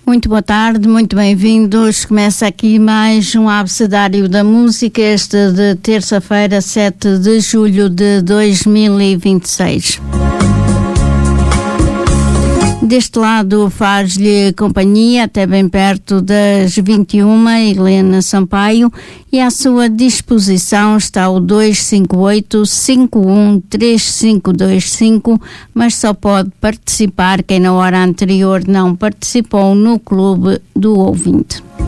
Muito boa tarde, muito bem-vindos. Começa aqui mais um Abecedário da Música, este de terça-feira, 7 de julho de 2026. Deste lado faz-lhe companhia até bem perto das 21, Helena Sampaio, e à sua disposição está o 258-513525, mas só pode participar quem na hora anterior não participou no Clube do Ouvinte.